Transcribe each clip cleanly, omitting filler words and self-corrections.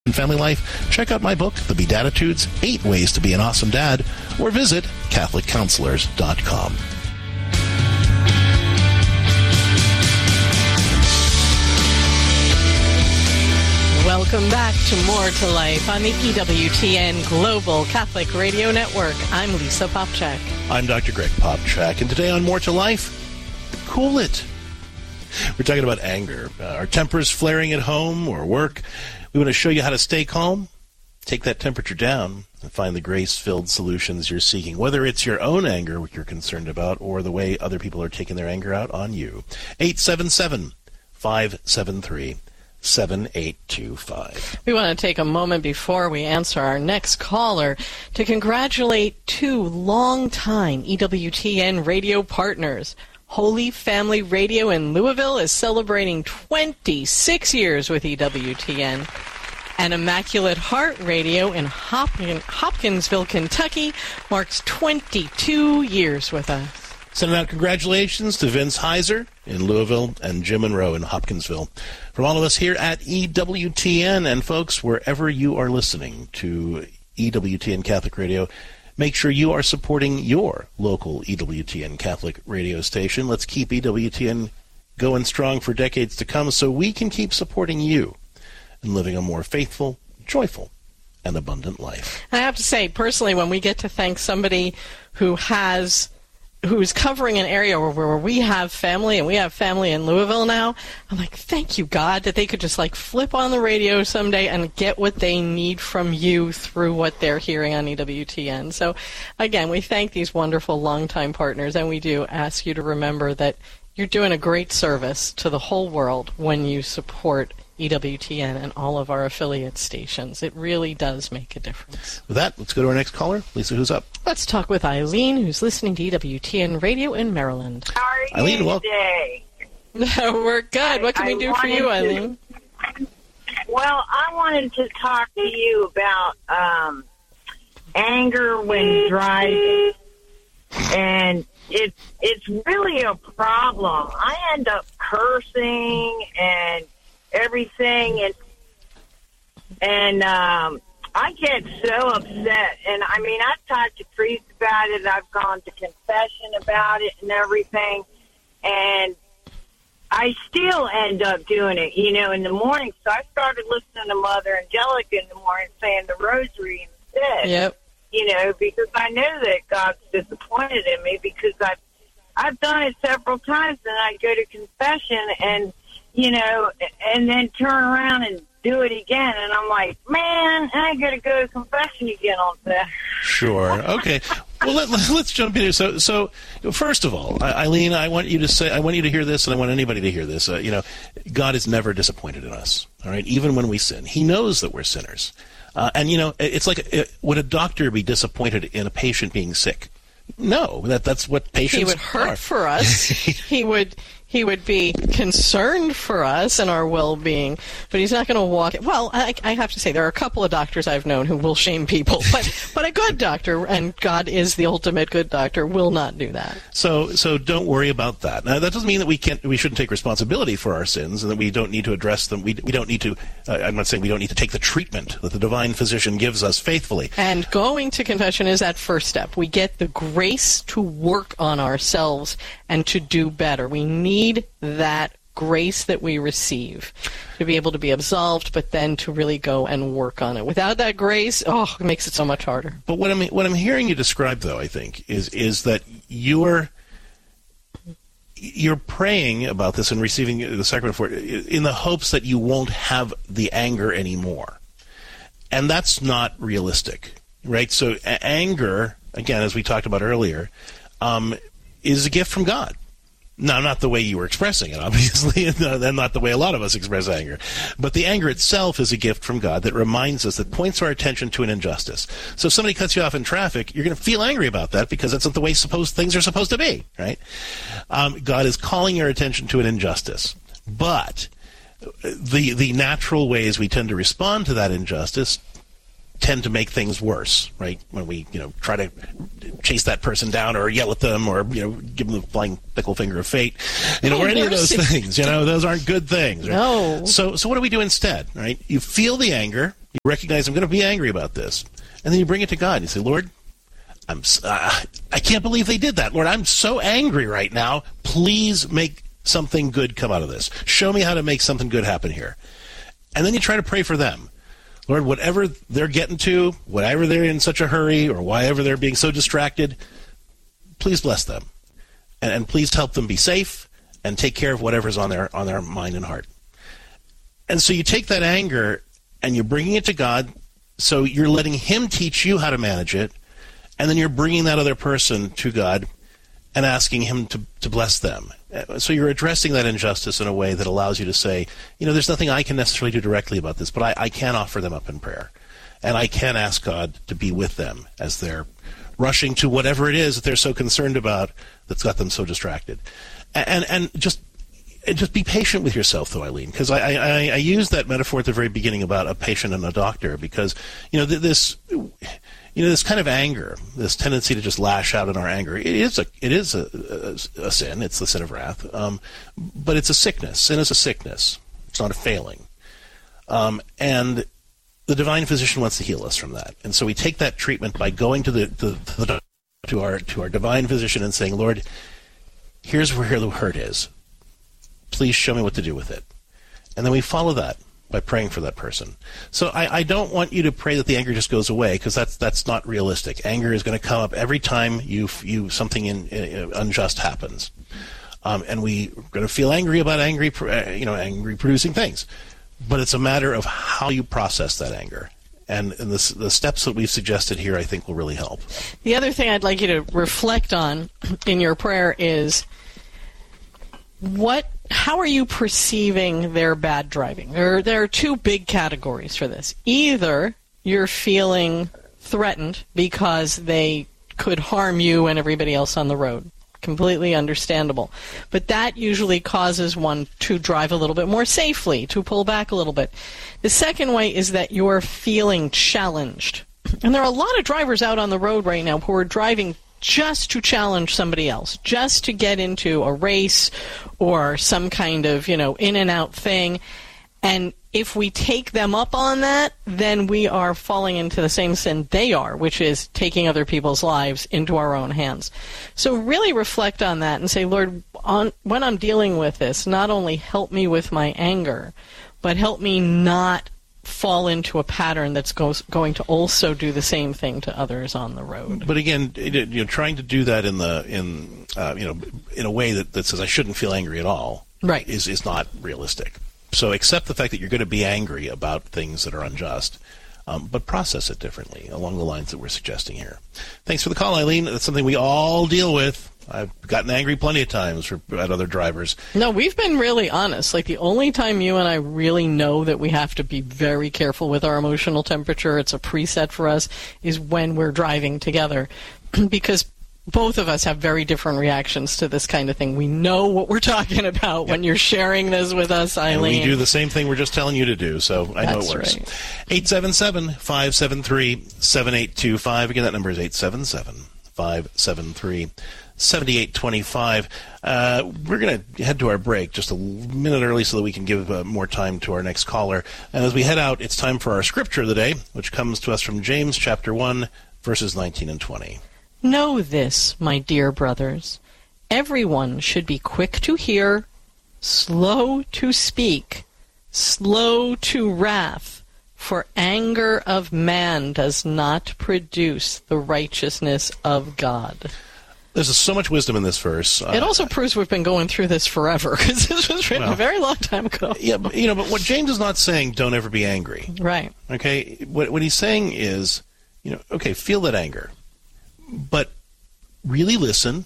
family life, check out my book, The Bedatitudes, 8 Ways to Be an Awesome Dad, or visit CatholicCounselors.com. Welcome back to More to Life on the EWTN Global Catholic Radio Network. I'm Lisa Popchak. I'm Dr. Greg Popchak, and today on More to Life, cool it. We're talking about anger. Our tempers flaring at home or work. We want to show you how to stay calm, take that temperature down, and find the grace-filled solutions you're seeking, whether it's your own anger you're concerned about or the way other people are taking their anger out on you. 877-573-7825. We want to take a moment before we answer our next caller to congratulate 2 longtime EWTN radio partners. Holy Family Radio in Louisville is celebrating 26 years with EWTN. And Immaculate Heart Radio in Hopkinsville, Kentucky marks 22 years with us. Sending out congratulations to Vince Heiser in Louisville and Jim Monroe in Hopkinsville. From all of us here at EWTN, and folks, wherever you are listening to EWTN Catholic Radio, make sure you are supporting your local EWTN Catholic radio station. Let's keep EWTN going strong for decades to come so we can keep supporting you and living a more faithful, joyful, and abundant life. I have to say, personally, when we get to thank somebody who's covering an area where we have family, and we have family in Louisville now, I'm like, thank you, God, that they could just flip on the radio someday and get what they need from you through what they're hearing on EWTN. So, again, we thank these wonderful longtime partners, and we do ask you to remember that you're doing a great service to the whole world when you support EWTN and all of our affiliate stations. It really does make a difference. With that, let's go to our next caller. Lisa, who's up? Let's talk with Eileen, who's listening to EWTN Radio in Maryland. How are you Eileen, today? We're good. What can we do for you, Eileen? Well, I wanted to talk to you about anger when driving. And it's really a problem. I end up cursing and everything, and I get so upset. And I mean, I've talked to priests about it. I've gone to confession about it and everything, and I still end up doing it, in the morning. So I started listening to Mother Angelica in the morning, saying the Rosary instead. Yep. Because I know that God's disappointed in me, because I've done it several times, and I go to confession and and then turn around and do it again, and I'm like, man, I got to go to confession again on that. Sure. Okay. Well, let's jump in here. So first of all, Eileen, I want you to hear this, and I want anybody to hear this. God is never disappointed in us. All right, even when we sin, He knows that we're sinners. And it's like, would a doctor be disappointed in a patient being sick? No, that's what patients are. He would hurt for us. He would be concerned for us and our well-being, but he's not going to walk. Well, I have to say, there are a couple of doctors I've known who will shame people, but a good doctor, and God is the ultimate good doctor, will not do that. So don't worry about that. Now, that doesn't mean that we shouldn't take responsibility for our sins and that we don't need to address them. We don't need to. I'm not saying we don't need to take the treatment that the divine physician gives us faithfully. And going to confession is that first step. We get the grace to work on ourselves and to do better. We need that grace that we receive to be able to be absolved, but then to really go and work on it. Without that grace, it makes it so much harder. But what I'm hearing you describe, though, I think, is that you're praying about this and receiving the sacrament for it in the hopes that you won't have the anger anymore. And that's not realistic, right? So anger, again, as we talked about earlier, is a gift from God. Now, not the way you were expressing it, obviously, and not the way a lot of us express anger. But the anger itself is a gift from God that reminds us, that points our attention to an injustice. So if somebody cuts you off in traffic, you're going to feel angry about that because that's not the way things are supposed to be, right? God is calling your attention to an injustice. But the natural ways we tend to respond to that injustice tend to make things worse, right? When we, try to chase that person down or yell at them or, give them the flying pickle finger of fate, or any of those things, those aren't good things. Right? No. So what do we do instead, right? You feel the anger, You recognize, I'm going to be angry about this. And then you bring it to God. And you say, Lord, I can't believe they did that. Lord, I'm so angry right now. Please make something good come out of this. Show me how to make something good happen here. And then you try to pray for them. Lord, whatever they're getting to, whatever they're in such a hurry, or whatever they're being so distracted, please bless them. And please help them be safe and take care of whatever's on their mind and heart. And so you take that anger and you're bringing it to God, so you're letting him teach you how to manage it, and then you're bringing that other person to God and asking him to bless them. So you're addressing that injustice in a way that allows you to say, there's nothing I can necessarily do directly about this, but I can offer them up in prayer. And I can ask God to be with them as they're rushing to whatever it is that they're so concerned about that's got them so distracted. And just be patient with yourself, though, Eileen, because I used that metaphor at the very beginning about a patient and a doctor, because this kind of anger, this tendency to just lash out in our anger, it is a sin. It's the sin of wrath, but it's a sickness. Sin is a sickness. It's not a failing, and the divine physician wants to heal us from that. And so we take that treatment by going to our divine physician and saying, Lord, here's where the hurt is. Please show me what to do with it. And then we follow that by praying for that person. So I don't want you to pray that the anger just goes away, because that's not realistic. Anger is going to come up every time something unjust happens. And we're going to feel angry about angry producing things. But it's a matter of how you process that anger. And the steps that we've suggested here, I think, will really help. The other thing I'd like you to reflect on in your prayer is, how are you perceiving their bad driving? There are two big categories for this. Either you're feeling threatened because they could harm you and everybody else on the road. Completely understandable. But that usually causes one to drive a little bit more safely, to pull back a little bit. The second way is that you're feeling challenged. And there are a lot of drivers out on the road right now who are driving just to challenge somebody else, just to get into a race or some kind of, in and out thing. And if we take them up on that, then we are falling into the same sin they are, which is taking other people's lives into our own hands. So really reflect on that and say, Lord, when I'm dealing with this, not only help me with my anger, but help me not fall into a pattern that's going to also do the same thing to others on the road. But again, trying to do that in a way that says I shouldn't feel angry at all, right, is not realistic. So accept the fact that you're going to be angry about things that are unjust, but process it differently along the lines that we're suggesting here. Thanks for the call, Eileen. That's something we all deal with. I've gotten angry plenty of times at other drivers. No, we've been really honest. Like, the only time you and I really know that we have to be very careful with our emotional temperature, it's a preset for us, is when we're driving together. Because both of us have very different reactions to this kind of thing. We know what we're talking about when you're sharing this with us, Eileen. And we do the same thing we're just telling you to do, so I know it works. Right. 877-573-7825. Again, that number is 877-573-7825. 7825. We're going to head to our break just a minute early so that we can give more time to our next caller. And as we head out, it's time for our scripture of the day, which comes to us from James chapter 1, verses 19 and 20. Know this, my dear brothers. Everyone should be quick to hear, slow to speak, slow to wrath, for anger of man does not produce the righteousness of God. There's so much wisdom in this verse. It also proves we've been going through this forever, because this was written a very long time ago. Yeah, but what James is not saying, don't ever be angry. Right. Okay? What he's saying is, okay, feel that anger, but really listen.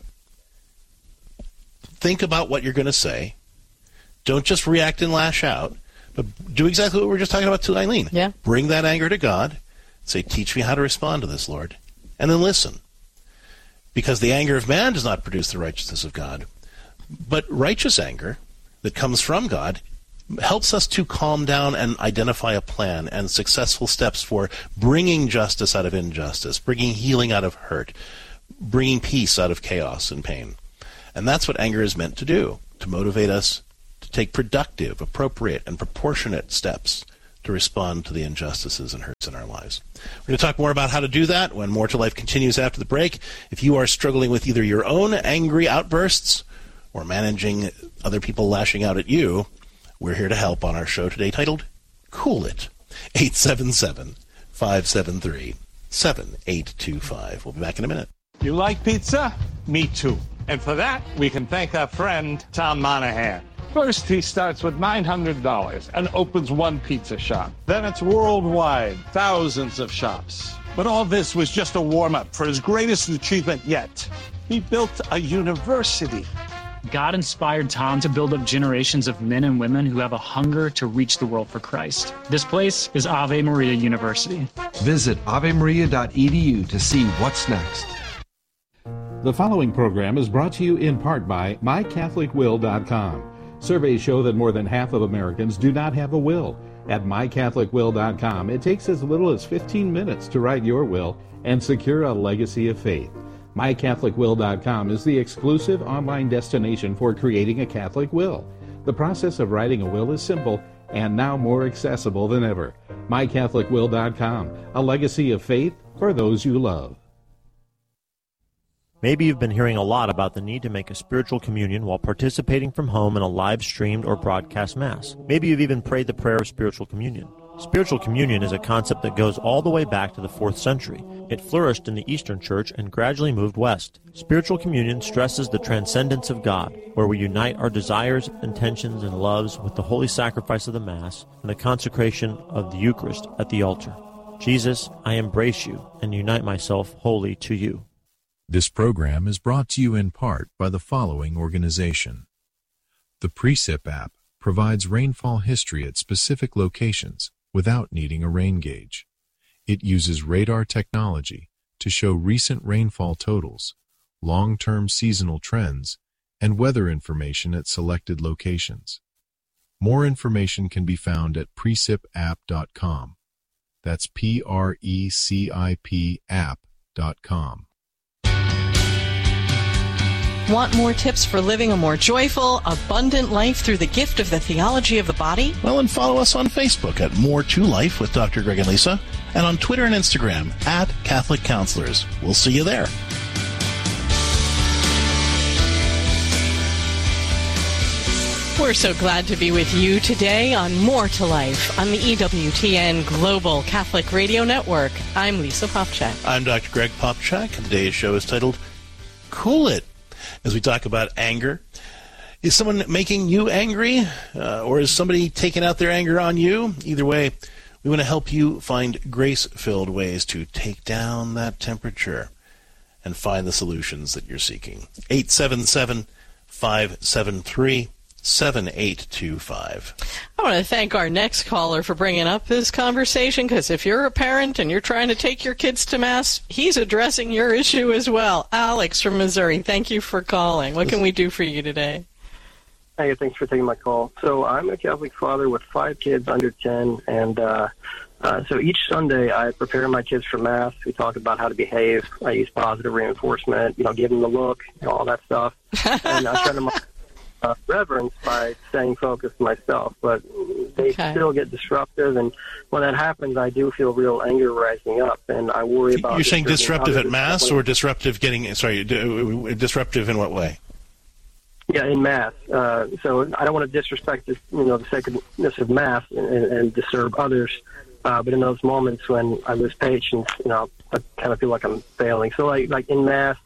Think about what you're going to say. Don't just react and lash out, but do exactly what we were just talking about to Eileen. Yeah. Bring that anger to God. Say, teach me how to respond to this, Lord. And then listen. Because the anger of man does not produce the righteousness of God. But righteous anger that comes from God helps us to calm down and identify a plan and successful steps for bringing justice out of injustice, bringing healing out of hurt, bringing peace out of chaos and pain. And that's what anger is meant to do, to motivate us to take productive, appropriate, and proportionate steps to respond to the injustices and hurts in our lives. We're going to talk more about how to do that when More to Life continues after the break. If you are struggling with either your own angry outbursts or managing other people lashing out at you, we're here to help on our show today titled Cool It. 877-573-7825. We'll be back in a minute. You like pizza? Me too. And for that, we can thank our friend, Tom Monahan. First, he starts with $900 and opens one pizza shop. Then it's worldwide, thousands of shops. But all this was just a warm-up for his greatest achievement yet. He built a university. God inspired Tom to build up generations of men and women who have a hunger to reach the world for Christ. This place is Ave Maria University. Visit avemaria.edu to see what's next. The following program is brought to you in part by MyCatholicWill.com. Surveys show that more than half of Americans do not have a will. At MyCatholicWill.com, it takes as little as 15 minutes to write your will and secure a legacy of faith. MyCatholicWill.com is the exclusive online destination for creating a Catholic will. The process of writing a will is simple and now more accessible than ever. MyCatholicWill.com, a legacy of faith for those you love. Maybe you've been hearing a lot about the need to make a spiritual communion while participating from home in a live-streamed or broadcast Mass. Maybe you've even prayed the prayer of spiritual communion. Spiritual communion is a concept that goes all the way back to the 4th century. It flourished in the Eastern Church and gradually moved west. Spiritual communion stresses the transcendence of God, where we unite our desires, intentions, and loves with the holy sacrifice of the Mass and the consecration of the Eucharist at the altar. Jesus, I embrace you and unite myself wholly to you. This program is brought to you in part by the following organization. The Precip app provides rainfall history at specific locations without needing a rain gauge. It uses radar technology to show recent rainfall totals, long-term seasonal trends, and weather information at selected locations. More information can be found at precipapp.com. That's PRECIP app.com. Want more tips for living a more joyful, abundant life through the gift of the theology of the body? Well, and follow us on Facebook at More to Life with Dr. Greg and Lisa, and on Twitter and Instagram at Catholic Counselors. We'll see you there. We're so glad to be with you today on More to Life on the EWTN Global Catholic Radio Network. I'm Lisa Popchak. I'm Dr. Greg Popchak, and today's show is titled Cool It, as we talk about anger. Is someone making you angry, or is somebody taking out their anger on you? Either way, we want to help you find grace-filled ways to take down that temperature and find the solutions that you're seeking. 877-573-7825. I want to thank our next caller for bringing up this conversation, because if you're a parent and you're trying to take your kids to Mass, he's addressing your issue as well. Alex from Missouri, thank you for calling. What can we do for you today? Hey, thanks for taking my call. So I'm a Catholic father with 5 kids under 10, and so each Sunday I prepare my kids for Mass. We talk about how to behave. I use positive reinforcement, give them the look, all that stuff. And I try to reverence by staying focused myself, but they still get disruptive, and when that happens, I do feel real anger rising up, and I worry about... You're saying disruptive at Mass, or disruptive disruptive in what way? Yeah, in Mass. So I don't want to disrespect the sacredness of Mass and disturb others, but in those moments when I lose patience, I kind of feel like I'm failing. So like in Mass,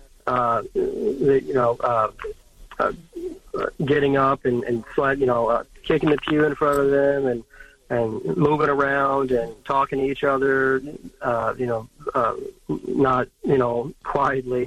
getting up and kicking the pew in front of them and moving around and talking to each other, not quietly.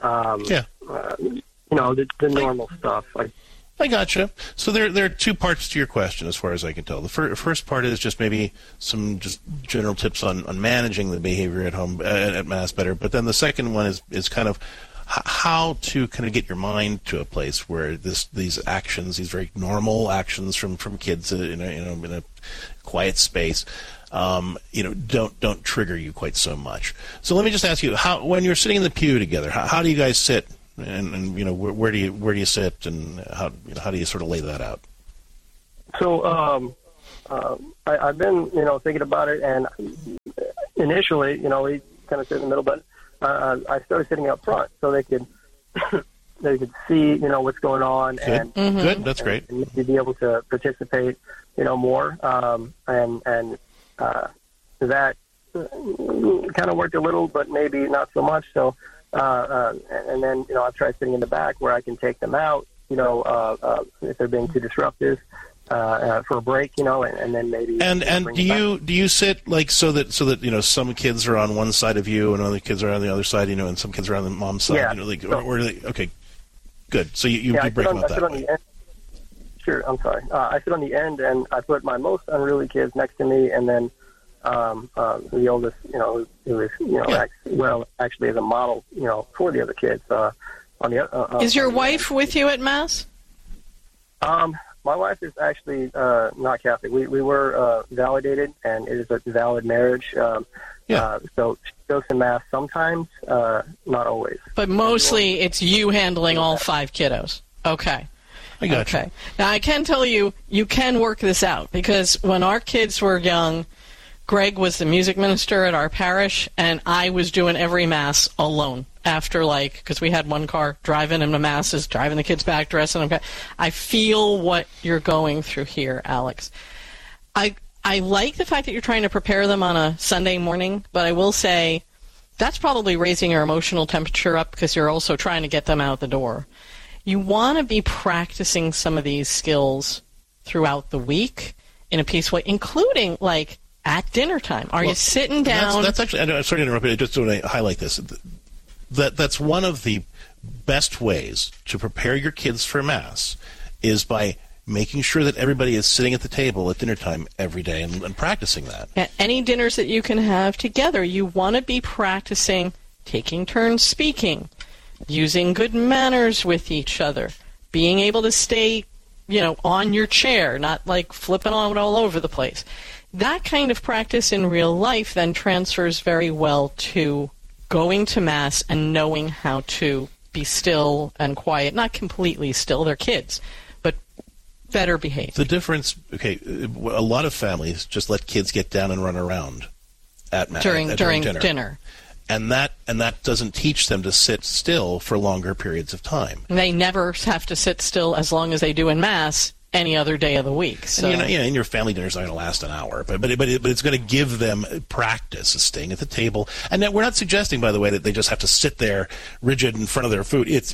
The normal stuff. I gotcha. So there are 2 parts to your question, as far as I can tell. The first part is just maybe some just general tips on managing the behavior at home at Mass better. But then the second one is kind of how to kind of get your mind to a place where these actions, these very normal actions from kids in a quiet space, don't trigger you quite so much. So let me just ask you, when you're sitting in the pew together, how do you guys sit, and where do you sit, and how do you sort of lay that out? So I've been, thinking about it, and initially, we kind of sit in the middle, but I started sitting up front so they could they could see, what's going on. Good. And Good. That's great. And maybe be able to participate, more. And that kind of worked a little, but maybe not so much. So, and then, I've tried sitting in the back where I can take them out, if they're being too disruptive. For a break, and then maybe. And do you sit like so that some kids are on one side of you and other kids are on the other side, and some kids are on the mom's side, Yeah. Or okay, good. So you break them up that way. Sure, I'm sorry. I sit on the end, and I put my most unruly kids next to me, and then the oldest, who is, actually as a model, for the other kids. On the is your wife with you at Mass? My wife is actually not Catholic. We were validated, and it is a valid marriage. So she goes to Mass sometimes, not always. But mostly it's you handling all 5 kiddos. Okay. I got okay. you. Now, I can tell you, you can work this out, because when our kids were young, Greg was the music minister at our parish, and I was doing every Mass alone. After, because we had one car, driving them to Masses, driving the kids back, dressing them. I feel what you're going through here, Alex. I like the fact that you're trying to prepare them on a Sunday morning, but I will say that's probably raising your emotional temperature up, because you're also trying to get them out the door. You want to be practicing some of these skills throughout the week in a peaceful way, including, at dinner time. Are you sitting down? That's actually, I'm sorry to interrupt you, I just want to highlight this. That's one of the best ways to prepare your kids for Mass is by making sure that everybody is sitting at the table at dinner time every day and practicing that. At any dinners that you can have together, you want to be practicing taking turns speaking, using good manners with each other, being able to stay, on your chair, not flipping on all over the place. That kind of practice in real life then transfers very well to going to Mass and knowing how to be still and quiet. Not completely still, they're kids, but better behaved. The difference, a lot of families just let kids get down and run around at Mass during dinner. And that doesn't teach them to sit still for longer periods of time. They never have to sit still as long as they do in Mass any other day of the week. So. And and your family dinner's not going to last an hour, but it's going to give them practice of staying at the table. And we're not suggesting, by the way, that they just have to sit there rigid in front of their food. It's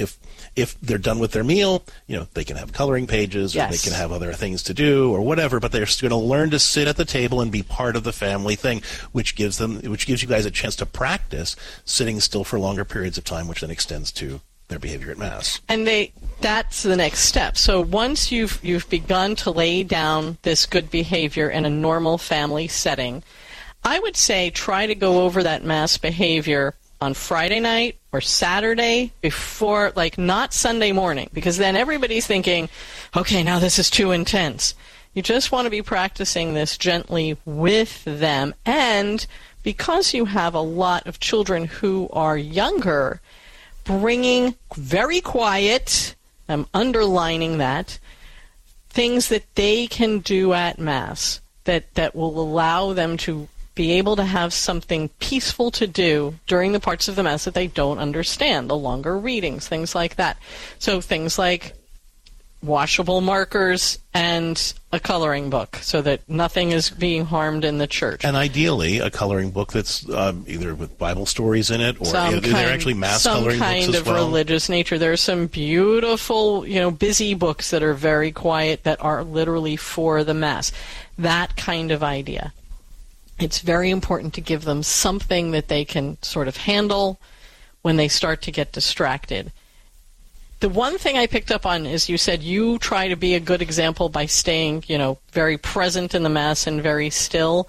if they're done with their meal, they can have coloring pages, or they can have other things to do, or whatever. But they're going to learn to sit at the table and be part of the family thing, which gives you guys a chance to practice sitting still for longer periods of time, which then extends to their behavior at Mass. And that's the next step. So once you've begun to lay down this good behavior in a normal family setting, I would say try to go over that Mass behavior on Friday night or Saturday before, not Sunday morning, because then everybody's thinking, okay, now this is too intense. You just want to be practicing this gently with them. And because you have a lot of children who are younger, bringing very quiet, I'm underlining that, things that they can do at Mass that will allow them to be able to have something peaceful to do during the parts of the Mass that they don't understand, the longer readings, things like that. So things like washable markers and a coloring book, so that nothing is being harmed in the church. And ideally, a coloring book that's either with Bible stories in it, or they're actually Mass coloring books as well. Some kind of religious nature. There are some beautiful, busy books that are very quiet that are literally for the Mass. That kind of idea. It's very important to give them something that they can sort of handle when they start to get distracted. The one thing I picked up on is you said you try to be a good example by staying, very present in the Mass and very still.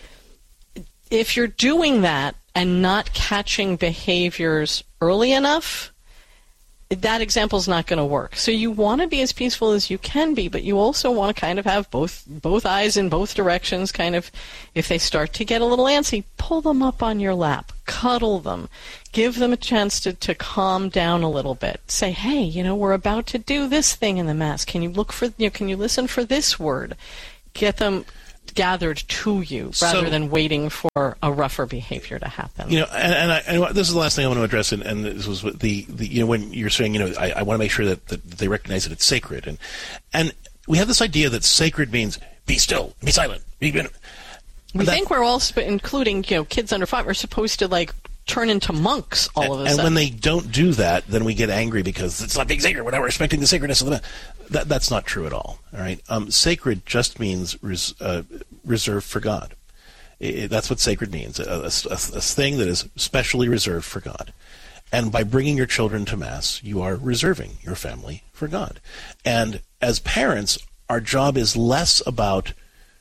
If you're doing that and not catching behaviors early enough, that example's not going to work. So you want to be as peaceful as you can be, but you also want to kind of have both eyes in both directions. Kind of, if they start to get a little antsy, pull them up on your lap, cuddle them, give them a chance to calm down a little bit. Say, hey, we're about to do this thing in the Mass. Can you look for, can you listen for this word? get them gathered to you rather than waiting for a rougher behavior to happen. And this is the last thing I want to address, and this was the when you're saying, I want to make sure that they recognize that it's sacred, and we have this idea that sacred means be still, be silent. We think we're all, including kids under 5, are supposed to turn into monks all of a sudden. And when they don't do that, then we get angry because it's not being sacred. We're not respecting the sacredness of the man. That's not true at all. All right, sacred just means reserved for God. That's what sacred means. A thing that is specially reserved for God. And by bringing your children to Mass, you are reserving your family for God. And as parents, our job is less about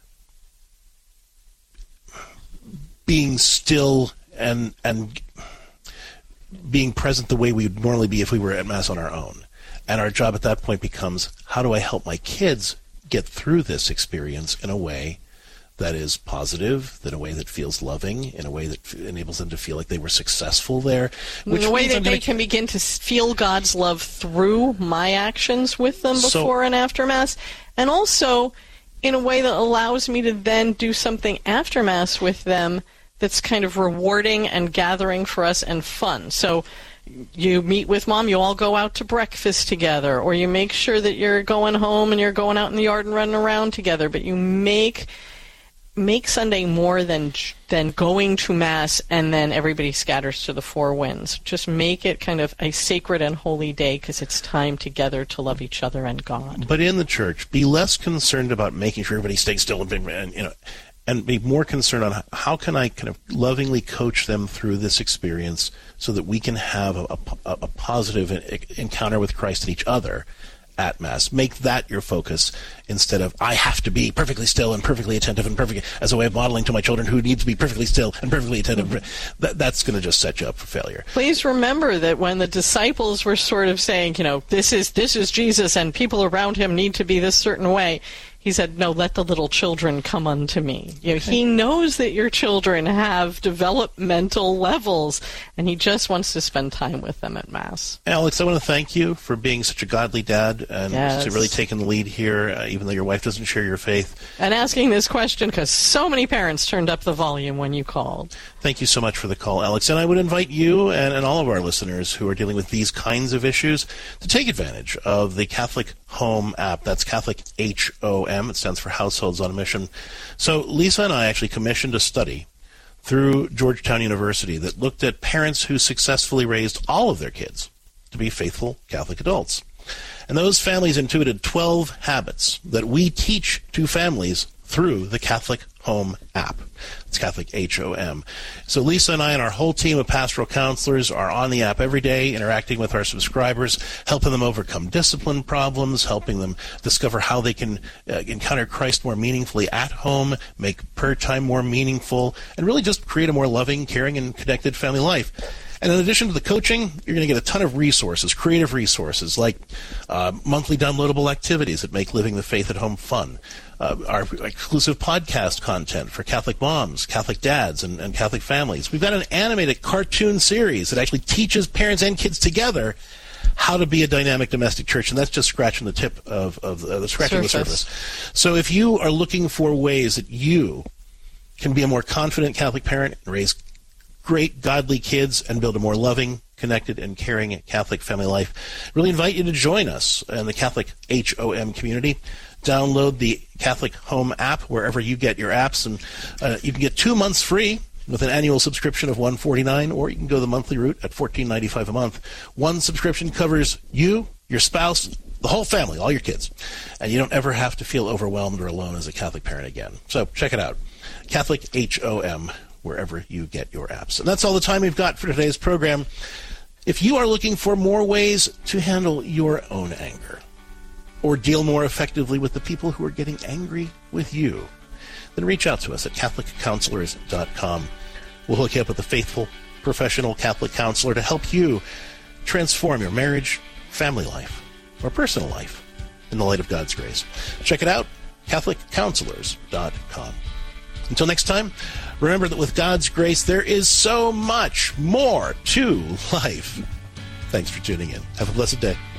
being still and being present the way we would normally be if we were at Mass on our own. And our job at that point becomes, how do I help my kids get through this experience in a way that is positive, in a way that feels loving, in a way that enables them to feel like they were successful there. In a way that they can begin to feel God's love through my actions with them before and after Mass, and also in a way that allows me to then do something after Mass with them that's kind of rewarding and gathering for us and fun. So you meet with Mom, you all go out to breakfast together, or you make sure that you're going home and you're going out in the yard and running around together, but you make Sunday more than going to Mass and then everybody scatters to the four winds. Just make it kind of a sacred and holy day because it's time together to love each other and God. But in the church, be less concerned about making sure everybody stays still and be more concerned on how can I kind of lovingly coach them through this experience so that we can have a positive encounter with Christ and each other at Mass. Make that your focus instead of, I have to be perfectly still and perfectly attentive and perfect, as a way of modeling to my children who need to be perfectly still and perfectly attentive. That's going to just set you up for failure. Please remember that when the disciples were sort of saying, this is Jesus and people around him need to be this certain way, he said, no, let the little children come unto me. He knows that your children have developmental levels, and he just wants to spend time with them at Mass. Alex, I want to thank you for being such a godly dad and to really taking the lead here, even though your wife doesn't share your faith. And asking this question because so many parents turned up the volume when you called. Thank you so much for the call, Alex. And I would invite you and all of our listeners who are dealing with these kinds of issues to take advantage of the Catholic Home app. That's Catholic HOM. It stands for Households on a Mission. So Lisa and I actually commissioned a study through Georgetown University that looked at parents who successfully raised all of their kids to be faithful Catholic adults. And those families intuited 12 habits that we teach to families through the Catholic Home app. It's Catholic HOM. So Lisa and I and our whole team of pastoral counselors are on the app every day, interacting with our subscribers, helping them overcome discipline problems, helping them discover how they can encounter Christ more meaningfully at home, make prayer time more meaningful, and really just create a more loving, caring, and connected family life. And in addition to the coaching, you're going to get a ton of resources, creative resources, like monthly downloadable activities that make living the faith at home fun, our exclusive podcast content for Catholic moms, Catholic dads, and Catholic families. We've got an animated cartoon series that actually teaches parents and kids together how to be a dynamic domestic church, and that's just scratching the tip of the surface. So if you are looking for ways that you can be a more confident Catholic parent and raise great godly kids and build a more loving, connected, and caring Catholic family life, really invite you to join us in the Catholic HOM community. Download the Catholic Home app wherever you get your apps, and you can get 2 months free with an annual subscription of $149, or you can go the monthly route at $14.95 a month. One subscription covers you, your spouse, the whole family, all your kids, and you don't ever have to feel overwhelmed or alone as a Catholic parent again. So check it out, Catholic HOM, wherever you get your apps. And that's all the time we've got for today's program. If you are looking for more ways to handle your own anger or deal more effectively with the people who are getting angry with you, then reach out to us at CatholicCounselors.com. We'll hook you up with a faithful, professional Catholic counselor to help you transform your marriage, family life, or personal life in the light of God's grace. Check it out, CatholicCounselors.com. Until next time, remember that with God's grace, there is so much more to life. Thanks for tuning in. Have a blessed day.